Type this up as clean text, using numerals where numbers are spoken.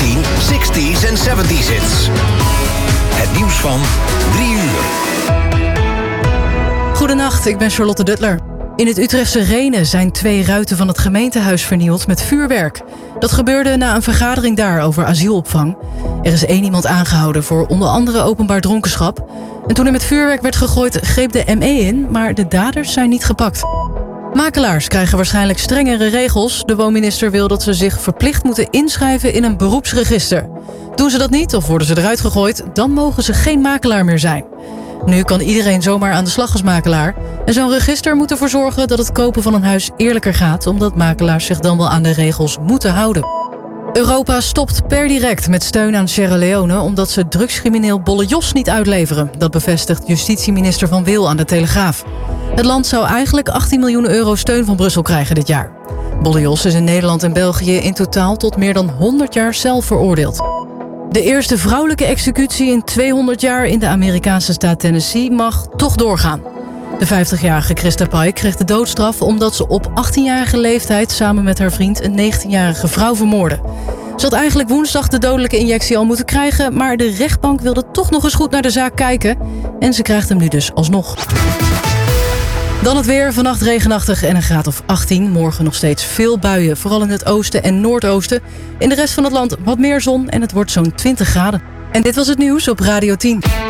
10 60s en 70s hits. Het nieuws van 3 uur. Goedenacht, ik ben Charlotte Duttler. In het Utrechtse Rhenen zijn 2 ruiten van het gemeentehuis vernield met vuurwerk. Dat gebeurde na een vergadering daar over asielopvang. Er is 1 iemand aangehouden voor onder andere openbaar dronkenschap. En toen er met vuurwerk werd gegooid, greep de ME in, maar de daders zijn niet gepakt. Makelaars krijgen waarschijnlijk strengere regels. De woonminister wil dat ze zich verplicht moeten inschrijven in een beroepsregister. Doen ze dat niet of worden ze eruit gegooid, dan mogen ze geen makelaar meer zijn. Nu kan iedereen zomaar aan de slag als makelaar. En zo'n register moet ervoor zorgen dat het kopen van een huis eerlijker gaat, omdat makelaars zich dan wel aan de regels moeten houden. Europa stopt per direct met steun aan Sierra Leone omdat ze drugscrimineel Bolle Jos niet uitleveren. Dat bevestigt justitieminister Van Wil aan de Telegraaf. Het land zou eigenlijk 18 miljoen euro steun van Brussel krijgen dit jaar. Bolle Jos is in Nederland en België in totaal tot meer dan 100 jaar cel veroordeeld. De eerste vrouwelijke executie in 200 jaar in de Amerikaanse staat Tennessee mag toch doorgaan. De 50-jarige Christa Pike kreeg de doodstraf omdat ze op 18-jarige leeftijd samen met haar vriend een 19-jarige vrouw vermoordde. Ze had eigenlijk woensdag de dodelijke injectie al moeten krijgen, maar de rechtbank wilde toch nog eens goed naar de zaak kijken en ze krijgt hem nu dus alsnog. Dan het weer, vannacht regenachtig en een graad of 18. Morgen nog steeds veel buien, vooral in het oosten en noordoosten. In de rest van het land wat meer zon en het wordt zo'n 20 graden. En dit was het nieuws op Radio 10.